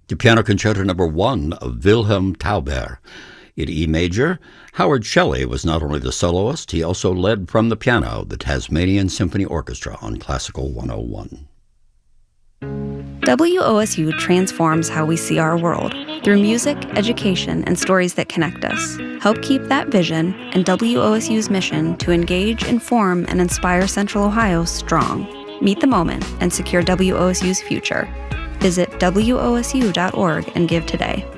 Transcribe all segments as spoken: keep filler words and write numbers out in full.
the Piano Concerto Number One of Wilhelm Tauber. In E major, Howard Shelley was not only the soloist, he also led from the piano the Tasmanian Symphony Orchestra on Classical one oh one. W O S U transforms how we see our world through music, education, and stories that connect us. Help keep that vision and W O S U's mission to engage, inform, and inspire Central Ohio strong. Meet the moment and secure W O S U's future. Visit W O S U dot org and give today.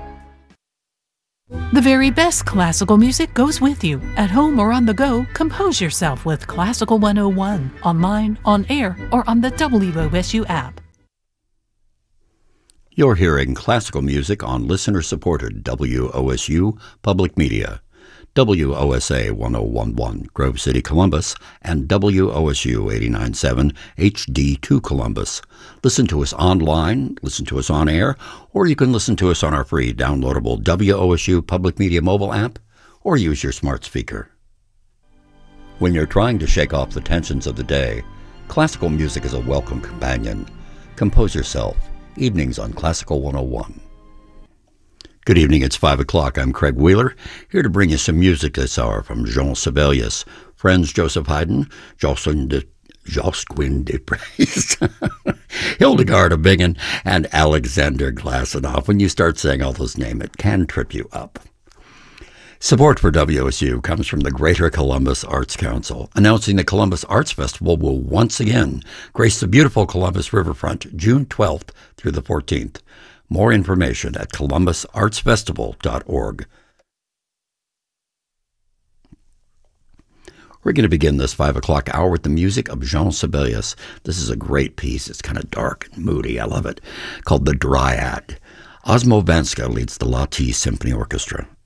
The very best classical music goes with you. At home or on the go, compose yourself with Classical one oh one, online, on air, or on the W O S U app. You're hearing classical music on listener-supported W O S U Public Media, W O S A one oh one point one Grove City, Columbus, and W O S U eighty-nine point seven H D two Columbus. Listen to us online, listen to us on air, or you can listen to us on our free downloadable W O S U Public Media mobile app, or use your smart speaker. When you're trying to shake off the tensions of the day, classical music is a welcome companion. Compose yourself. Evenings on Classical one oh one. Good evening, it's five o'clock. I'm Craig Wheeler, here to bring you some music this hour from Jean Sibelius, friends Joseph Haydn, Jocelyn de, Josquin de Praise, Hildegard of Bingen, and Alexander Glasinoff. When you start saying all those names, it can trip you up. Support for W O S U comes from the Greater Columbus Arts Council, announcing the Columbus Arts Festival will once again grace the beautiful Columbus riverfront June twelfth through the fourteenth. More information at columbus arts festival dot org. We're going to begin this five o'clock hour with the music of Jean Sibelius. This is a great piece. It's kind of dark and moody. I love it. Called The Dryad. Osmo Vanska leads the Lahti Symphony Orchestra.